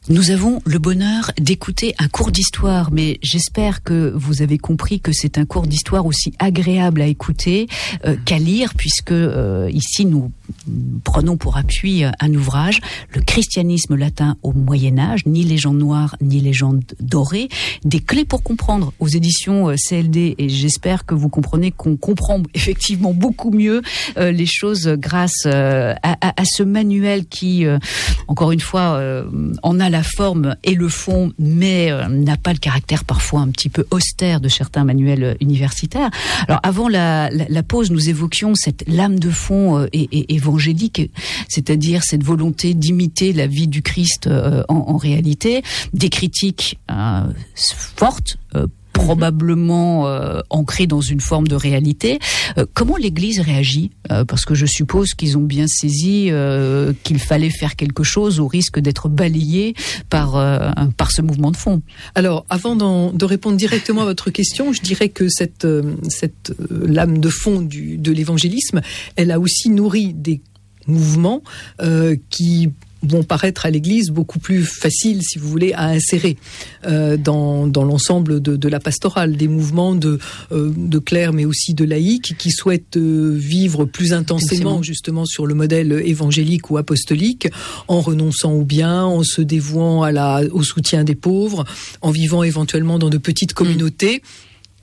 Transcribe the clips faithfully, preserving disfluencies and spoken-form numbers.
Nous avons le bonheur d'écouter un cours d'histoire, mais j'espère que vous avez compris que c'est un cours d'histoire aussi agréable à écouter euh, qu'à lire, puisque euh, ici nous prenons pour appui un ouvrage, Le christianisme latin au Moyen-Âge, ni légende noire ni légende dorée, des clés pour comprendre, aux éditions C L D, et j'espère que vous comprenez qu'on comprend effectivement beaucoup mieux euh, les choses grâce euh, à, à, à ce manuel qui, euh, encore une fois, euh, en a la forme et le fond, mais euh, n'a pas le caractère parfois un petit peu austère de certains manuels universitaires. Alors avant la, la, la pause, nous évoquions cette lame de fond euh, et, et évangélique, c'est-à-dire cette volonté d'imiter la vie du Christ euh, en, en réalité, des critiques euh, fortes, euh, probablement euh, ancrés dans une forme de réalité. Euh, comment l'Église réagit ? euh, Parce que je suppose qu'ils ont bien saisi euh, qu'il fallait faire quelque chose au risque d'être balayé par, euh, par ce mouvement de fond. Alors, avant d'en, de répondre directement à votre question, je dirais que cette, euh, cette euh, lame de fond du, de l'évangélisme, elle a aussi nourri des mouvements euh, qui vont paraître à l'Église beaucoup plus faciles, si vous voulez, à insérer euh, dans, dans l'ensemble de, de la pastorale. Des mouvements de, euh, de clercs, mais aussi de laïcs, qui souhaitent euh, vivre plus intensément, justement, sur le modèle évangélique ou apostolique, en renonçant au bien, en se dévouant à la, au soutien des pauvres, en vivant éventuellement dans de petites communautés. Mmh.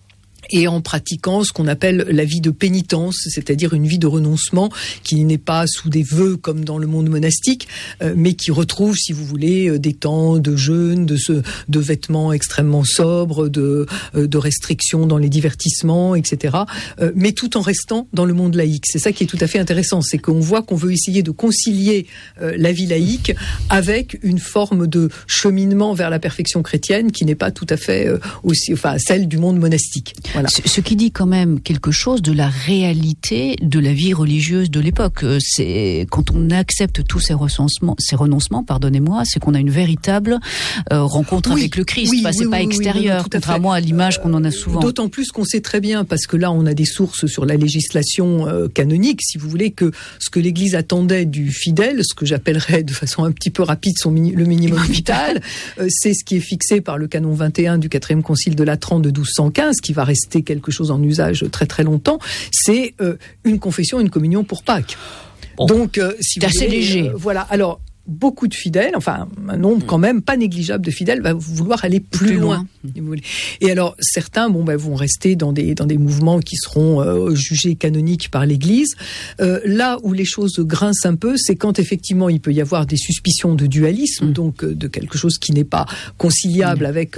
Et en pratiquant ce qu'on appelle la vie de pénitence, c'est-à-dire une vie de renoncement qui n'est pas sous des vœux comme dans le monde monastique, euh, mais qui retrouve, si vous voulez, des temps de jeûne, de, ce, de vêtements extrêmement sobres, de, euh, de restrictions dans les divertissements, et cetera. Euh, mais tout en restant dans le monde laïque. C'est ça qui est tout à fait intéressant, c'est qu'on voit qu'on veut essayer de concilier euh, la vie laïque avec une forme de cheminement vers la perfection chrétienne qui n'est pas tout à fait euh, aussi, enfin, celle du monde monastique. Voilà. Ce, ce qui dit quand même quelque chose de la réalité de la vie religieuse de l'époque. C'est quand on accepte tous ces renoncements, ces renoncements, pardonnez-moi, c'est qu'on a une véritable euh, rencontre oui, avec le Christ. Oui, enfin, oui, c'est oui, pas oui, extérieur, oui, contrairement à, à l'image qu'on en a souvent. D'autant plus qu'on sait très bien, parce que là, on a des sources sur la législation euh, canonique, si vous voulez, que ce que l'Église attendait du fidèle, ce que j'appellerais de façon un petit peu rapide son mini, le minimum vital, euh, c'est ce qui est fixé par le canon vingt et un du quatrième concile de Latran de douze cent quinze, qui va rester quelque chose en usage très très longtemps, c'est euh, une confession, une communion pour Pâques. Bon, donc, euh, si c'est vous assez voulez, léger. Euh, voilà. Alors, beaucoup de fidèles, enfin un nombre quand même pas négligeable de fidèles, va vouloir aller plus, plus loin. loin. Et alors certains, bon, ben, vont rester dans des dans des mouvements qui seront euh, jugés canoniques par l'Église. Euh, là où les choses grincent un peu, c'est quand effectivement il peut y avoir des suspicions de dualisme, mmh. donc euh, de quelque chose qui n'est pas conciliable mmh. avec